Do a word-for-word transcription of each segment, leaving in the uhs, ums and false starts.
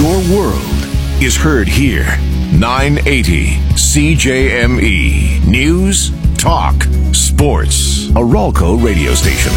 Your world is heard here. nine eighty C J M E. News, talk, sports. A Ralco radio station.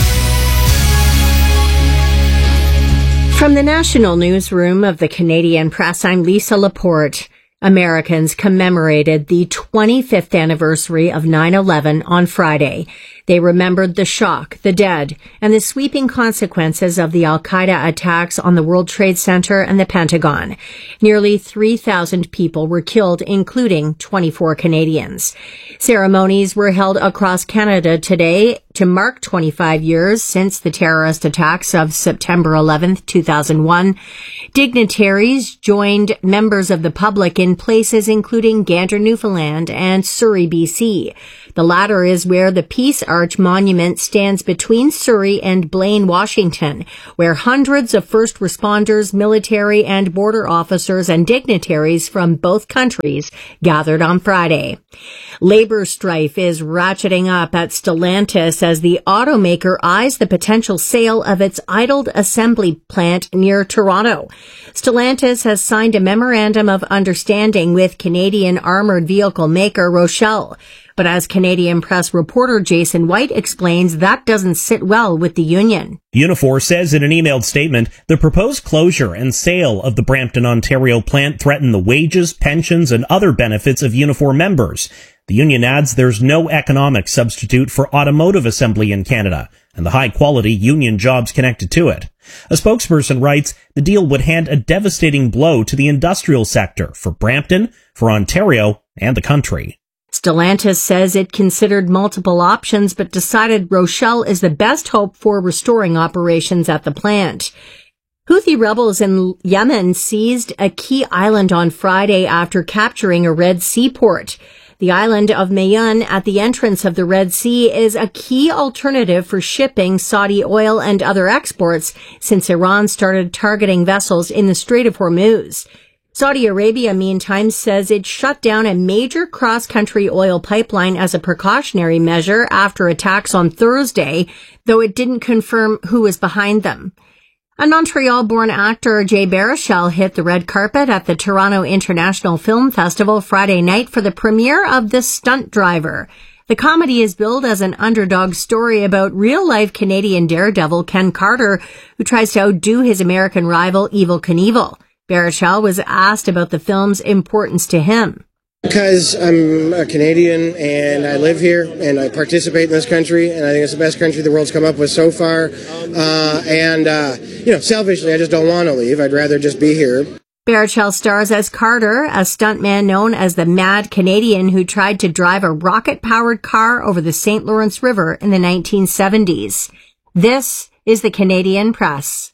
From the National Newsroom of the Canadian Press, I'm Lisa Laporte. Americans commemorated the twenty-fifth anniversary of nine eleven on Friday. They remembered the shock, the dead, and the sweeping consequences of the Al-Qaeda attacks on the World Trade Center and the Pentagon. Nearly three thousand people were killed, including twenty-four Canadians. Ceremonies were held across Canada today to mark twenty-five years since the terrorist attacks of September eleventh, two thousand one. Dignitaries joined members of the public in places including Gander, Newfoundland, and Surrey, B C. The latter is where the Peace Arch Monument stands between Surrey and Blaine, Washington, where hundreds of first responders, military and border officers and dignitaries from both countries gathered on Friday. Labor strife is ratcheting up at Stellantis as the automaker eyes the potential sale of its idled assembly plant near Toronto. Stellantis has signed a memorandum of understanding with Canadian armored vehicle maker Rochelle. But as Canadian Press reporter Jason White explains, that doesn't sit well with the union. Unifor says in an emailed statement, the proposed closure and sale of the Brampton, Ontario plant threaten the wages, pensions, and other benefits of Unifor members. The union adds there's no economic substitute for automotive assembly in Canada and the high-quality union jobs connected to it. A spokesperson writes, the deal would hand a devastating blow to the industrial sector for Brampton, for Ontario, and the country. Stellantis says it considered multiple options but decided Rochelle is the best hope for restoring operations at the plant. Houthi rebels in Yemen seized a key island on Friday after capturing a Red Sea port. The island of Mayun at the entrance of the Red Sea is a key alternative for shipping Saudi oil and other exports since Iran started targeting vessels in the Strait of Hormuz. Saudi Arabia, meantime, says it shut down a major cross-country oil pipeline as a precautionary measure after attacks on Thursday, though it didn't confirm who was behind them. A Montreal-born actor, Jay Baruchel, hit the red carpet at the Toronto International Film Festival Friday night for the premiere of The Stunt Driver. The comedy is billed as an underdog story about real-life Canadian daredevil Ken Carter, who tries to outdo his American rival Evel Knievel. Baruchel was asked about the film's importance to him. Because I'm a Canadian and I live here and I participate in this country and I think it's the best country the world's come up with so far. Uh, and, uh, you know, selfishly, I just don't want to leave. I'd rather just be here. Baruchel stars as Carter, a stuntman known as the Mad Canadian who tried to drive a rocket-powered car over the Saint Lawrence River in the nineteen seventies. This is the Canadian Press.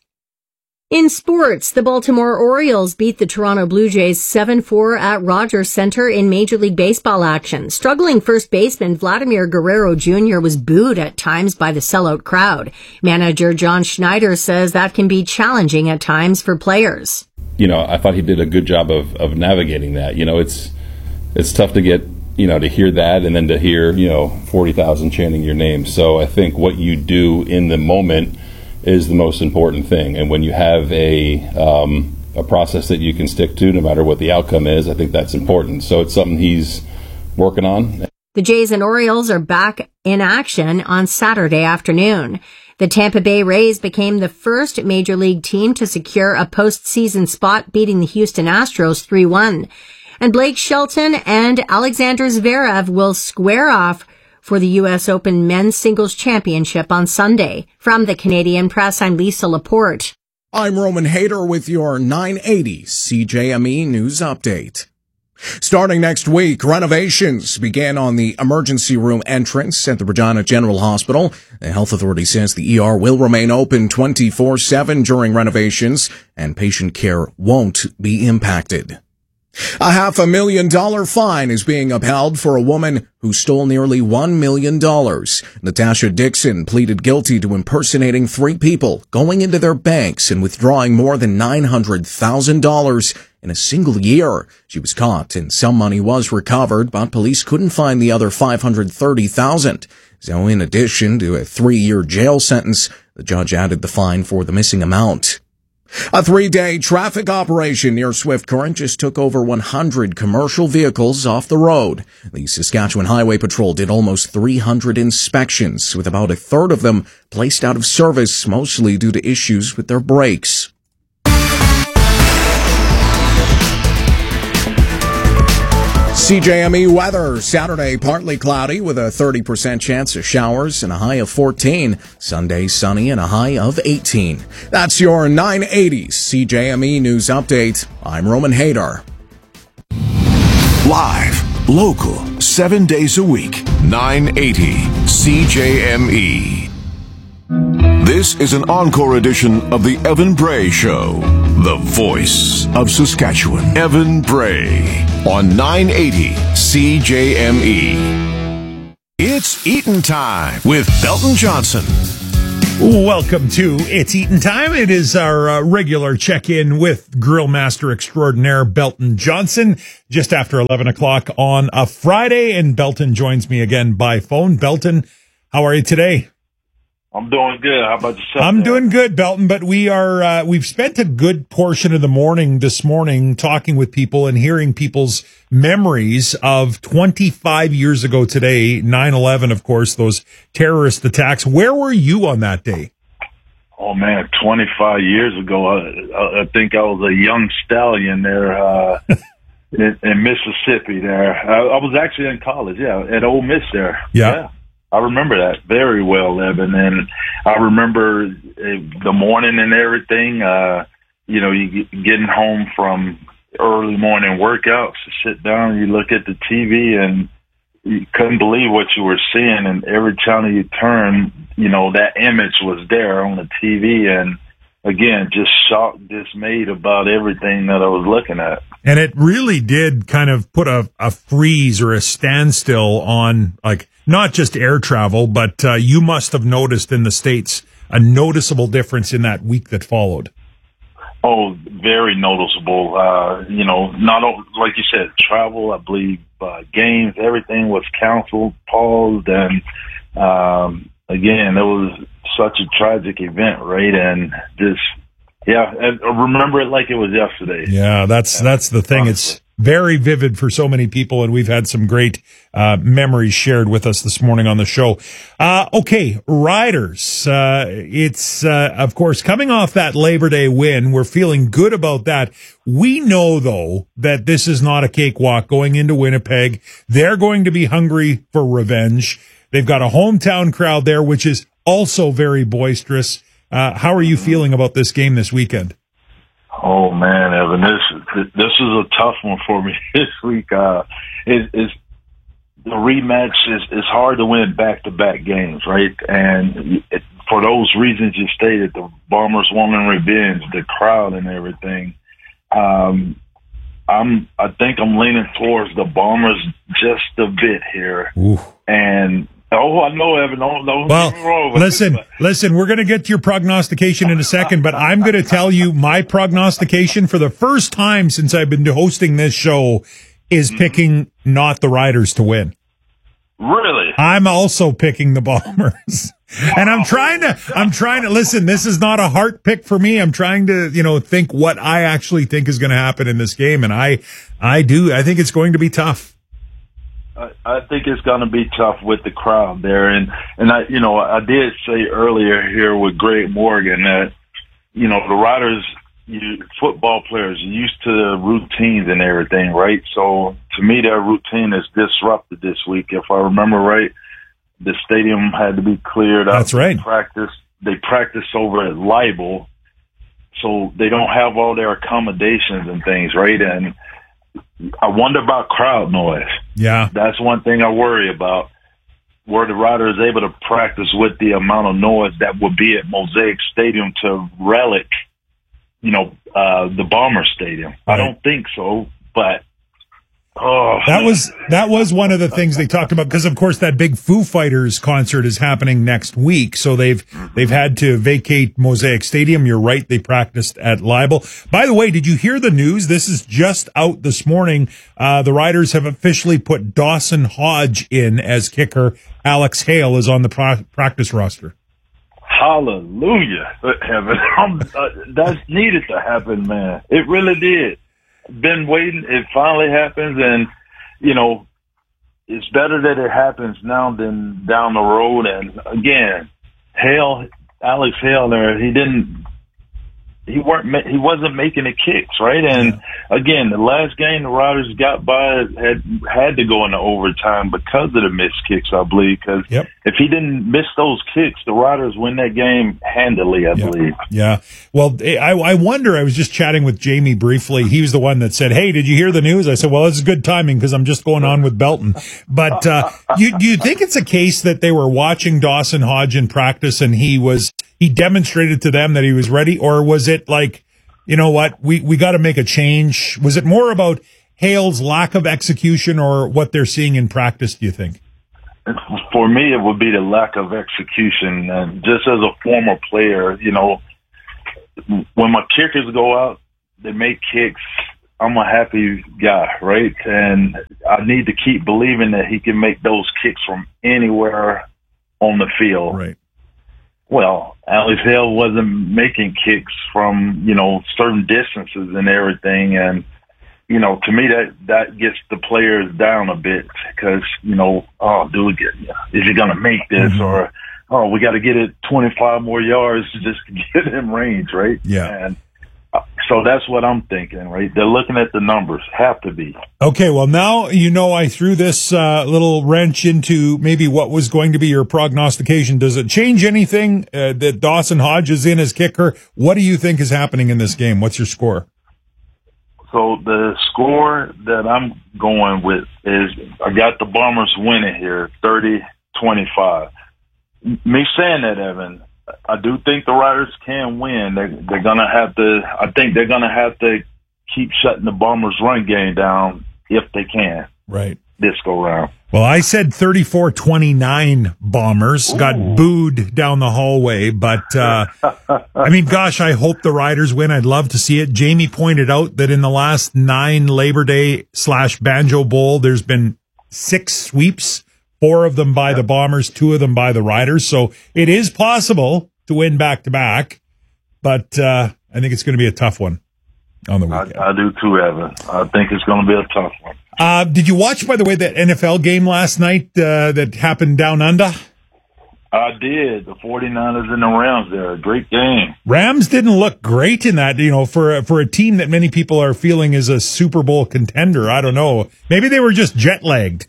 In sports, the Baltimore Orioles beat the Toronto Blue Jays seven four at Rogers Centre in Major League Baseball action. Struggling first baseman Vladimir Guerrero Junior was booed at times by the sellout crowd. Manager John Schneider says that can be challenging at times for players. You know, I thought he did a good job of, of navigating that. You know, it's it's tough to get, you know, to hear that and then to hear, you know, forty thousand chanting your name. So I think what you do in the moment is the most important thing. And when you have a um, a process that you can stick to, no matter what the outcome is, I think that's important. So it's something he's working on. The Jays and Orioles are back in action on Saturday afternoon. The Tampa Bay Rays became the first Major League team to secure a postseason spot, beating the Houston Astros three one. And Blake Shelton and Alexander Zverev will square off for the U S Open Men's Singles Championship on Sunday. From the Canadian Press, I'm Lisa Laporte. I'm Roman Hayter with your nine eighty C J M E News Update. Starting next week, renovations begin on the emergency room entrance at the Regina General Hospital. The health authority says the E R will remain open twenty-four seven during renovations, and patient care won't be impacted. A half a million dollar fine is being upheld for a woman who stole nearly one million dollars. Natasha Dixon pleaded guilty to impersonating three people, going into their banks and withdrawing more than nine hundred thousand dollars in a single year. She was caught and some money was recovered, but police couldn't find the other five hundred thirty thousand dollars. So in addition to a three-year jail sentence, the judge added the fine for the missing amount. A three-day traffic operation near Swift Current just took over one hundred commercial vehicles off the road. The Saskatchewan Highway Patrol did almost three hundred inspections, with about a third of them placed out of service, mostly due to issues with their brakes. C J M E weather. Saturday, partly cloudy with a thirty percent chance of showers and a high of fourteen. Sunday, sunny and a high of eighteen. That's your nine eighty C J M E News Update. I'm Roman Haydar. Live, local, seven days a week. nine eighty C J M E. This is an encore edition of the Evan Bray Show. The voice of Saskatchewan. Evan Bray on nine eighty C J M E. It's Eaton Time with Belton Johnson. Welcome to It's Eaton Time. It is our uh, regular check-in with Grill Master Extraordinaire Belton Johnson just after eleven o'clock on a Friday, and Belton joins me again by phone. Belton, how are you today? I'm doing good. How about yourself? I'm man? doing good, Belton, but we are, uh, we've spent a good portion of the morning this morning talking with people and hearing people's memories of twenty-five years ago today, nine eleven, of course, those terrorist attacks. Where were you on that day? Oh man, twenty-five years ago, I, I think I was a young stallion there, uh, in, in Mississippi there. I, I was actually in college, yeah, at Ole Miss there. Yeah. yeah. I remember that very well, Evan, and I remember the morning and everything. Uh, you know, you getting home from early morning workouts, you sit down, you look at the T V, and you couldn't believe what you were seeing. And every channel you turn, you know, that image was there on the T V, and again, just shocked, dismayed about everything that I was looking at. And it really did kind of put a, a freeze or a standstill on, like, not just air travel, but uh, you must have noticed in the States a noticeable difference in that week that followed. Oh, very noticeable. Uh, you know, not only, like you said, travel, I believe, uh, games, everything was canceled, paused, and um, again, it was such a tragic event, right? And just, yeah, I remember it like it was yesterday. Yeah, that's that's the thing. It's very vivid for so many people, and we've had some great uh, memories shared with us this morning on the show. Uh, okay, Riders. Uh, it's, uh, of course, coming off that Labor Day win. We're feeling good about that. We know, though, that this is not a cakewalk going into Winnipeg. They're going to be hungry for revenge. They've got a hometown crowd there, which is also very boisterous. Uh, how are you feeling about this game this weekend? Oh man, Evan, this this is a tough one for me this week. Uh, it, it's the rematch is it's hard to win back to back games, right? And it, for those reasons you stated, the Bombers wanting revenge, the crowd, and everything. Um, I'm I think I'm leaning towards the Bombers just a bit here, Ooh. and. Oh, I know, Evan. Don't, don't well, get me wrong. listen, listen, we're going to get to your prognostication in a second, but I'm going to tell you my prognostication for the first time since I've been hosting this show is picking not the Riders to win. Really? I'm also picking the Bombers. And I'm trying to, I'm trying to, listen, this is not a heart pick for me. I'm trying to, you know, think what I actually think is going to happen in this game. And I, I do, I think it's going to be tough. I think it's going to be tough with the crowd there. And, and I, you know, I did say earlier here with Greg Morgan that, you know, the Riders, you, football players are used to the routines and everything, right? So to me, their routine is disrupted this week. If I remember right, the stadium had to be cleared up. That's right. They practice, they practice over at Libel, so they don't have all their accommodations and things, right? And I wonder about crowd noise. Yeah. That's one thing I worry about. Were the Riders able to practice with the amount of noise that would be at Mosaic Stadium to relic, you know, uh, the Bomber Stadium? Right. I don't think so, but oh, that was that was one of the things they talked about, because of course that big Foo Fighters concert is happening next week, so they've they've had to vacate Mosaic Stadium. You're right, they practiced at Libel. By the way, did you hear the news? This is just out this morning. Uh, the Riders have officially put Dawson Hodge in as kicker. Alex Hale is on the pro- practice roster. Hallelujah, heaven. I'm, uh, that's needed to happen, man. It really did. Been waiting. It finally happens, and you know, it's better that it happens now than down the road. And again, Hale, Alex Hale, there, he didn't. He weren't. He wasn't making the kicks, right? And yeah. again, the last game the Riders got by had had to go into overtime because of the missed kicks, I believe. Because yep. if he didn't miss those kicks, the Riders win that game handily, I yep. believe. Yeah. Well, I, I wonder. I was just chatting with Jamie briefly. He was the one that said, "Hey, did you hear the news?" I said, "Well, this is good timing because I'm just going on with Belton." But uh, you, do you think it's a case that they were watching Dawson Hodge in practice and he was? He demonstrated to them that he was ready, or was it like, you know what, we, we got to make a change? Was it more about Hale's lack of execution or what they're seeing in practice, do you think? For me, it would be the lack of execution. And just as a former player, you know, when my kickers go out, they make kicks, I'm a happy guy, right? And I need to keep believing that he can make those kicks from anywhere on the field. Right. Well, Alex Hale wasn't making kicks from, you know, certain distances and everything. And, you know, to me, that, that gets the players down a bit because, you know, oh, dude, is he going to make this? Mm-hmm. Or, oh, we got to get it twenty-five more yards just to get in range, right? Yeah. And so that's what I'm thinking, right? They're looking at the numbers. Have to be. Okay, well, now you know I threw this uh, little wrench into maybe what was going to be your prognostication. Does it change anything uh, that Dawson Hodge is in as kicker? What do you think is happening in this game? What's your score? So the score that I'm going with is I got the Bombers winning here, thirty twenty-five. Me saying that, Evan, I do think the Riders can win. They're, they're going to have to, I think they're going to have to keep shutting the Bombers' run game down if they can. Right. This go round. Well, I said thirty-four twenty-nine Bombers. Ooh. Got booed down the hallway, but, uh, I mean, gosh, I hope the Riders win. I'd love to see it. Jamie pointed out that in the last nine Labor Day slash Banjo Bowl, there's been six sweeps. Four of them by the Bombers, two of them by the Riders. So it is possible to win back to back, but uh, I think it's going to be a tough one on the weekend. I, I do too, Evan. I think it's going to be a tough one. Uh, did you watch, by the way, that N F L game last night uh, that happened down under? I did. The 49ers and the Rams there. A great game. Rams didn't look great in that, you know, for, for a team that many people are feeling is a Super Bowl contender. I don't know. Maybe they were just jet lagged.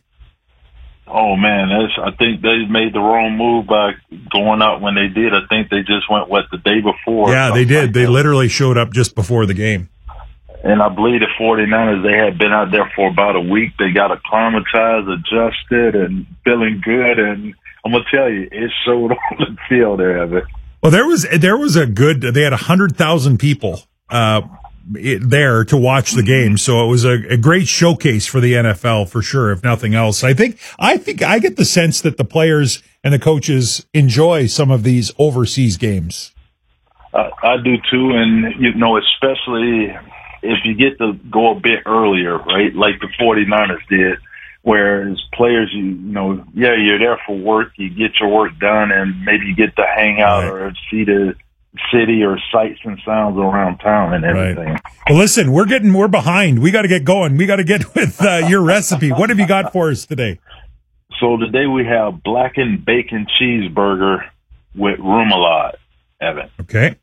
Oh man, that's, I think they made the wrong move by going out when they did. I think they just went, what, the day before? Yeah, they did. Like they that. literally showed up just before the game. And I believe the 49ers, they had been out there for about a week. They got acclimatized, adjusted, and feeling good. And I'm going to tell you, it showed on the field there, Evan. Well, there was, there was a good, they had one hundred thousand people uh, it, there to watch the game. So it was a, a great showcase for the N F L for sure, if nothing else. I think, I think I get the sense that the players and the coaches enjoy some of these overseas games. Uh, I do too. And, you know, especially if you get to go a bit earlier, right? Like the 49ers did, where as players, you, you know, yeah, you're there for work, you get your work done, and maybe you get to hang out right. or see the city or sights and sounds around town and everything. Right. Well, listen, we're getting, we're behind. We got to get going. We got to get with uh, your recipe. What have you got for us today? So today we have blackened bacon cheeseburger with remoulade, Evan. Okay.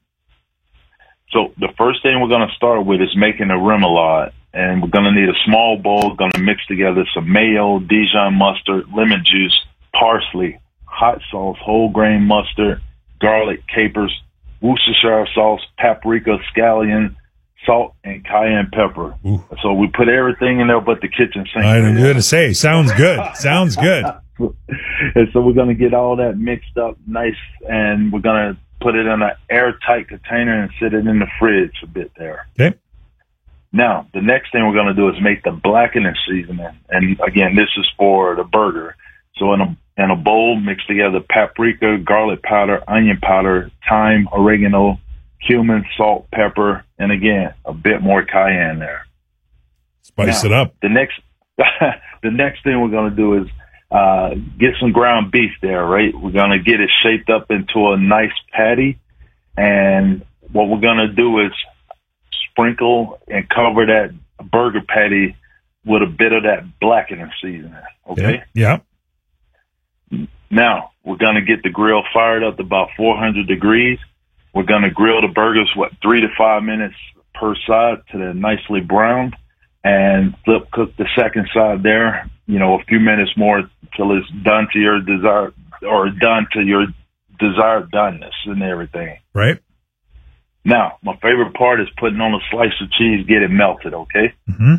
So the first thing we're going to start with is making a remoulade. And we're going to need a small bowl, going to mix together some mayo, Dijon mustard, lemon juice, parsley, hot sauce, whole grain mustard, garlic, capers, Worcestershire sauce, paprika, scallion, salt, and cayenne pepper. Ooh. So we put everything in there but the kitchen sink. I'm going to say, sounds good. Sounds good. And so we're going to get all that mixed up nice, and we're going to put it in an airtight container and sit it in the fridge a bit there. Okay. Now, the next thing we're going to do is make the blackening seasoning. And again, this is for the burger. So in a in a bowl, mix together paprika, garlic powder, onion powder, thyme, oregano, cumin, salt, pepper, and again, a bit more cayenne there. Spice now, it up. The next the next thing we're going to do is uh, get some ground beef there, right? We're going to get it shaped up into a nice patty. And what we're going to do is sprinkle and cover that burger patty with a bit of that blackening seasoning. Okay. Yeah. yeah. Now we're going to get the grill fired up to about four hundred degrees. We're going to grill the burgers, what, three to five minutes per side to they're nicely browned, and flip cook the second side there, you know, a few minutes more till it's done to your desire, or done to your desired doneness and everything. Right. Now, my favorite part is putting on a slice of cheese, get it melted, okay? Mm-hmm.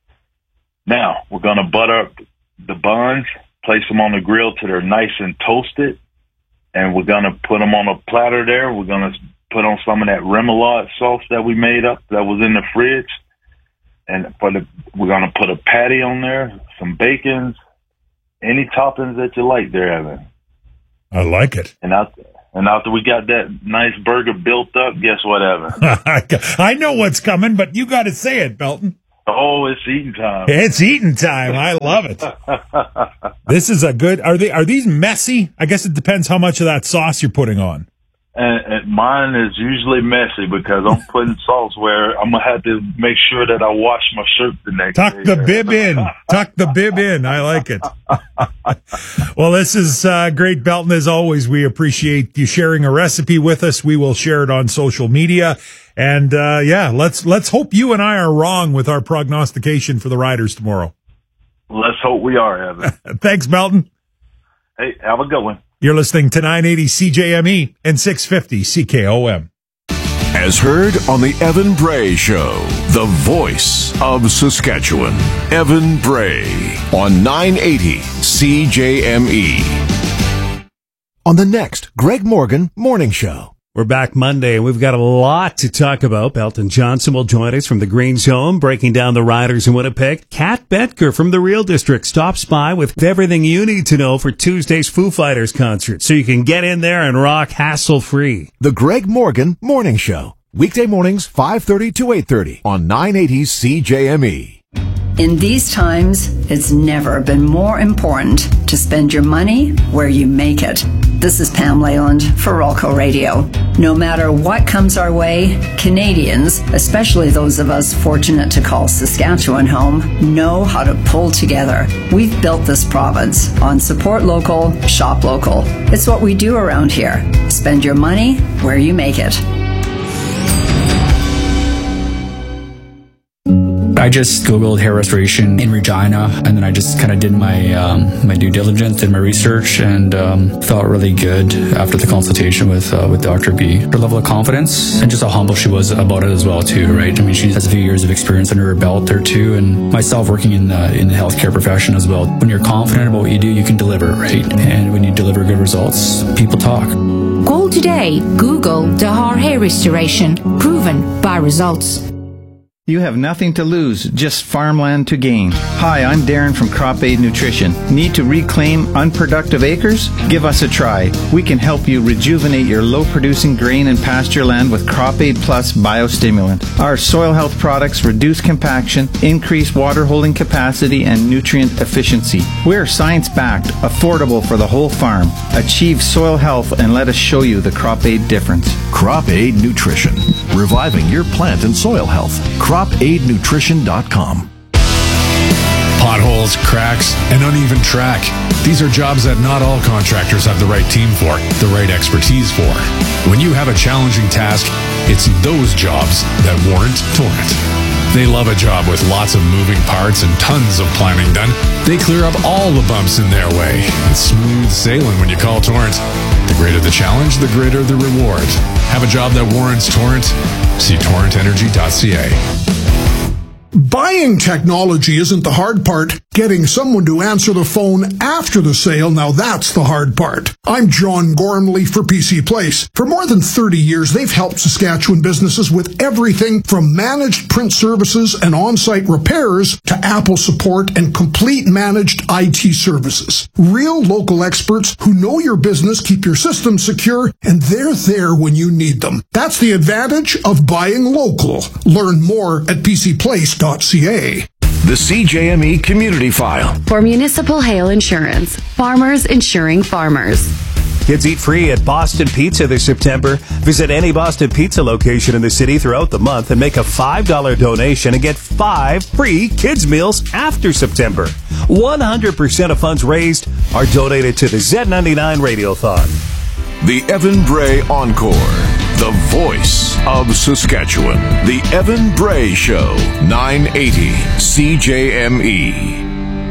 Now, we're going to butter up the buns, place them on the grill till they're nice and toasted, and we're going to put them on a platter there. We're going to put on some of that remoulade sauce that we made up that was in the fridge, and for the, we're going to put a patty on there, some bacon, any toppings that you like there, Evan. I like it. And after, and after we got that nice burger built up, guess what, Evan? I know what's coming, but you got to say it, Belton. Oh, it's eating time. It's eating time. I love it. This is a good. Are they? Are these messy? I guess it depends how much of that sauce you're putting on. And, and mine is usually messy because I'm putting sauce where I'm gonna have to make sure that I wash my shirt the next Tuck day. the bib in. Tuck the bib in. I like it. Well, this is uh, great, Belton. As always, we appreciate you sharing a recipe with us. We will share it on social media. And uh, yeah, let's let's hope you and I are wrong with our prognostication for the Riders tomorrow. Let's hope we are, Evan. Thanks, Belton. Hey, have a good one. You're listening to nine eighty C J M E and six fifty C K O M. As heard on the Evan Bray Show, the voice of Saskatchewan, Evan Bray on nine eighty C J M E. On the next Greg Morgan Morning Show. We're back Monday, and we've got a lot to talk about. Belton Johnson will join us from the Green Zone, breaking down the Riders in Winnipeg. Kat Betker from the Real District stops by with everything you need to know for Tuesday's Foo Fighters concert, so you can get in there and rock hassle-free. The Greg Morgan Morning Show. Weekday mornings, five thirty to eight thirty on nine eighty C J M E. In these times, it's never been more important to spend your money where you make it. This is Pam Leyland for Rolco Radio. No matter what comes our way, Canadians, especially those of us fortunate to call Saskatchewan home, know how to pull together. We've built this province on support local, shop local. It's what we do around here. Spend your money where you make it. I just Googled hair restoration in Regina, and then I just kind of did my um, my due diligence, did my research, and um, felt really good after the consultation with uh, with Doctor B. Her level of confidence and just how humble she was about it as well, too, right? I mean, she has a few years of experience under her belt there, too, and myself working in the, in the healthcare profession as well. When you're confident about what you do, you can deliver, right? And when you deliver good results, people talk. Call today. Google Dahar Hair Restoration. Proven by results. You have nothing to lose, just farmland to gain. Hi, I'm Darren from Crop Aid Nutrition. Need to reclaim unproductive acres? Give us a try. We can help you rejuvenate your low-producing grain and pasture land with Crop Aid Plus biostimulant. Our soil health products reduce compaction, increase water holding capacity, and nutrient efficiency. We're science-backed, affordable for the whole farm. Achieve soil health and let us show you the Crop Aid difference. Crop Aid Nutrition, reviving your plant and soil health. crop aid nutrition dot com. Potholes, cracks, and uneven track. These are jobs that not all contractors have the right team for, the right expertise for. When you have a challenging task, it's those jobs that warrant Torrent. They love a job with lots of moving parts and tons of planning done. They clear up all the bumps in their way. It's smooth sailing when you call Torrent. The greater the challenge, the greater the reward. Have a job that warrants Torrent? See torrent energy dot c a. Buying technology isn't the hard part. Getting someone to answer the phone after the sale, now that's the hard part. I'm John Gormley for P C Place. For more than thirty years, they've helped Saskatchewan businesses with everything from managed print services and on-site repairs to Apple support and complete managed I T services. Real local experts who know your business, keep your systems secure, and they're there when you need them. That's the advantage of buying local. Learn more at p c place dot c a. the C J M E Community File. For Municipal Hail Insurance, farmers insuring farmers. Kids eat free at Boston Pizza this September. Visit any Boston Pizza location in the city throughout the month and make a five dollars donation and get five free kids meals after September. one hundred percent of funds raised are donated to the Z ninety-nine Radiothon. The Evan Bray Encore, the voice of Saskatchewan. The Evan Bray Show, nine eighty C J M E.